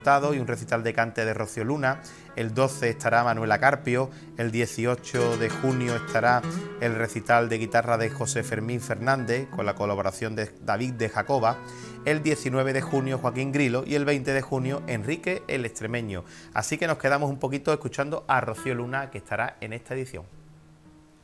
y un recital de cante de Rocío Luna. El 12 estará Manuela Carpio, el 18 de junio estará el recital de guitarra de José Fermín Fernández con la colaboración de David de Jacoba, el 19 de junio Joaquín Grilo y el 20 de junio Enrique el Extremeño. Así que nos quedamos un poquito escuchando a Rocío Luna, que estará en esta edición.